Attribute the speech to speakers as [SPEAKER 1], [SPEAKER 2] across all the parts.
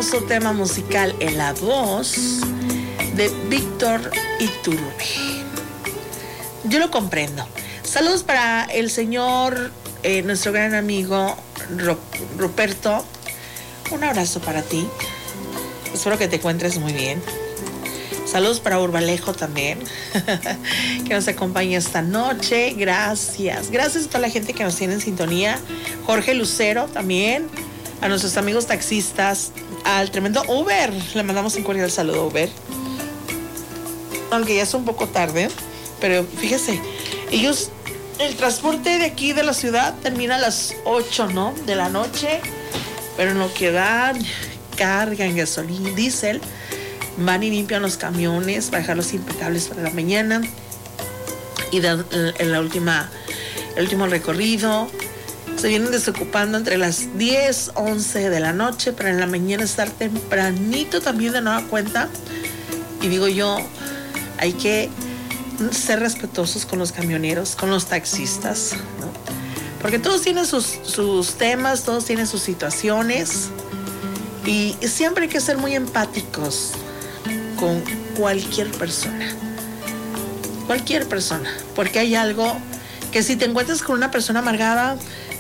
[SPEAKER 1] hermoso tema musical en la voz de Víctor Iturbe. Yo lo comprendo. Saludos para el señor, nuestro gran amigo Ruperto. Un abrazo para ti. Espero que te encuentres muy bien. Saludos para Urbalejo también, que nos acompaña esta noche. Gracias. Gracias a toda la gente que nos tiene en sintonía. Jorge Lucero también. A nuestros amigos taxistas. Al tremendo Uber. Le mandamos un cordial saludo a Uber. Aunque ya es un poco tarde. Pero fíjese, ellos, el transporte de aquí de la ciudad termina a las 8, ¿no? De la noche. Pero no quedan, cargan gasolina, diésel. Van y limpian los camiones para dejarlos impecables para la mañana y dan el último recorrido. Se vienen desocupando entre las 10, 11 de la noche para en la mañana estar tempranito también de nueva cuenta. Y digo yo, hay que ser respetuosos con los camioneros, con los taxistas, ¿no? Porque todos tienen sus temas, todos tienen sus situaciones y siempre hay que ser muy empáticos con cualquier persona, porque hay algo que si te encuentras con una persona amargada,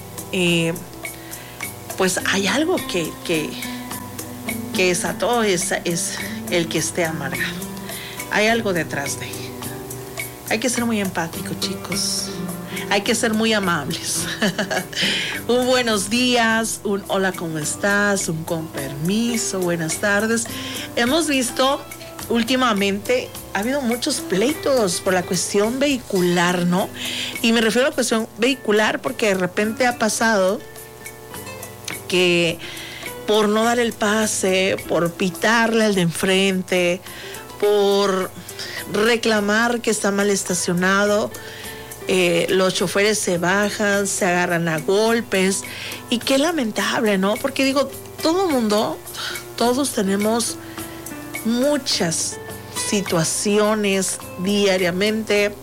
[SPEAKER 1] pues hay algo que desató es el que esté amargado. Hay algo detrás de. Hay que ser muy empáticos, chicos. Hay que ser muy amables. Un buenos días, un hola, ¿cómo estás? Un con permiso, buenas tardes. Hemos visto últimamente, ha habido muchos pleitos por la cuestión vehicular, ¿no? Y me refiero a la cuestión vehicular porque de repente ha pasado que por no dar el pase, por pitarle al de enfrente, por reclamar que está mal estacionado, los choferes se bajan, se agarran a golpes. Y qué lamentable, ¿no? Porque digo, todos tenemos muchas situaciones diariamente,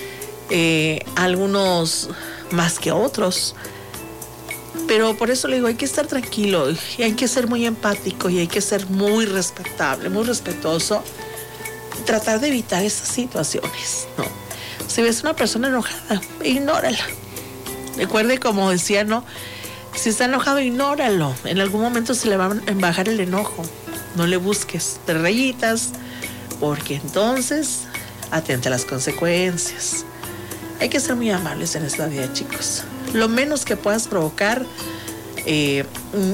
[SPEAKER 1] algunos más que otros, pero por eso le digo, hay que estar tranquilo y hay que ser muy empático y hay que ser muy respetable, muy respetuoso, tratar de evitar esas situaciones, ¿no? Si ves una persona enojada, ignórala. Recuerde, como decía, ¿no? Si está enojado, ignóralo. En algún momento se le va a bajar el enojo. No le busques de rayitas, porque entonces atente a las consecuencias. Hay que ser muy amables en esta vida, chicos. Lo menos que puedas provocar y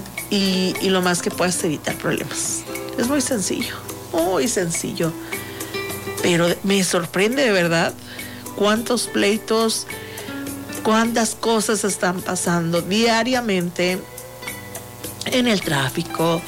[SPEAKER 1] lo más que puedas evitar problemas. Es muy sencillo, muy sencillo. Pero me sorprende de verdad cuántos pleitos, cuántas cosas están pasando diariamente en el tráfico,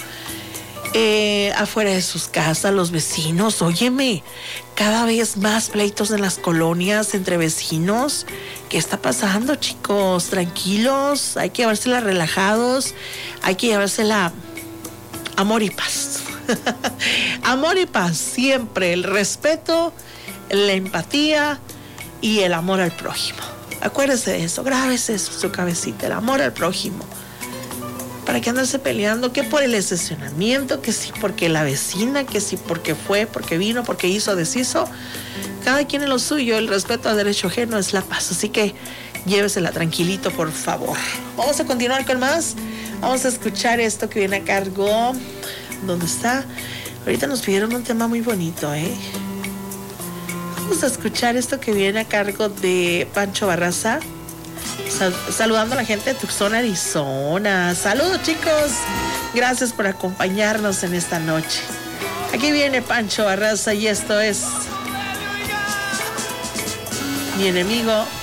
[SPEAKER 1] afuera de sus casas, los vecinos. Óyeme, cada vez más pleitos en las colonias entre vecinos. ¿Qué está pasando, chicos? Tranquilos, hay que llevársela relajados, hay que llevársela amor y paz. Amor y paz, siempre el respeto, la empatía y el amor al prójimo. Acuérdese de eso, grábese eso en su cabecita, el amor al prójimo. ¿Para qué andarse peleando? Que por el estacionamiento, que sí porque la vecina, que sí porque fue, porque vino, porque hizo, deshizo. Cada quien en lo suyo, el respeto al derecho ajeno es la paz. Así que llévesela tranquilito, por favor. Vamos a continuar con más. Vamos a escuchar esto que viene a cargo. ¿Dónde está? Ahorita nos pidieron un tema muy bonito, ¿eh? Vamos a escuchar esto que viene a cargo de Pancho Barraza. Saludando a la gente de Tucson, Arizona. Saludos, chicos. Gracias por acompañarnos en esta noche. Aquí viene Pancho Barraza y esto es Mi Enemigo